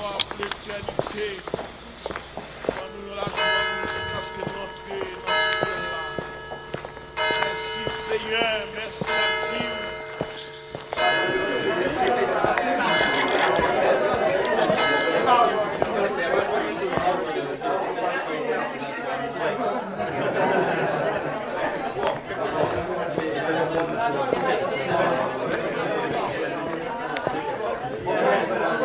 gloire pour l'éternité. Donne-nous la joie parce que notre là. Merci Seigneur.